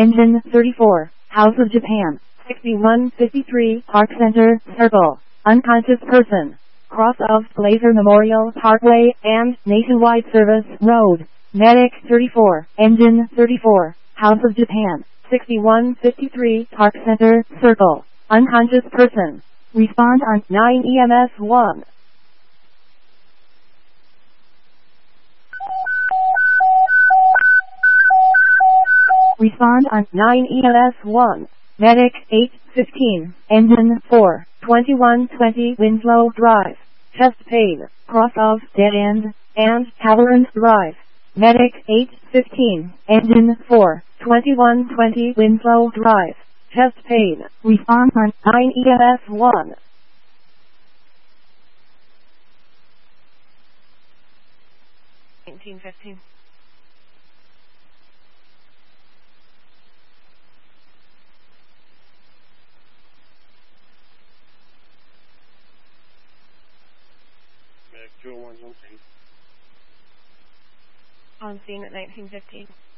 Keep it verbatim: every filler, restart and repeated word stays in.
Engine thirty-four, House of Japan, sixty-one fifty-three Park Center, Circle, unconscious person, cross of Glazer Memorial Parkway and Nationwide Service Road. Medic thirty-four, Engine thirty-four, House of Japan, sixty-one fifty-three Park Center, Circle, unconscious person. Respond on nine E M S one. Respond on nine E M S one. Medic eight fifteen, Engine four, twenty-one twenty Winslow Drive, chest pain, cross of Dead End, and Haviland Drive. Medic eight fifteen, Engine four, twenty-one twenty Winslow Drive, chest pain. Respond on nine E M S one. nineteen fifteen. Medic two oh one's on scene. On scene at nineteen fifteen.